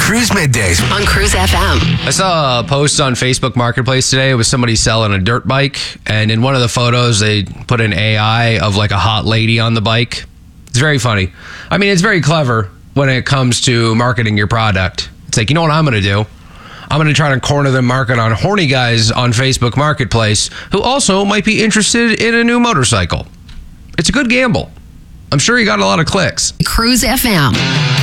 Cruise Middays on Cruise FM. I saw a post on Facebook Marketplace today. It was somebody selling a dirt bike, and in one of the photos, they put an AI of like a hot lady on the bike. It's very funny. I mean, it's very clever when it comes to marketing your product. It's like, you know what I'm going to do? I'm going to try to corner the market on horny guys on Facebook Marketplace who also might be interested in a new motorcycle. It's a good gamble. I'm sure you got a lot of clicks. Cruise FM.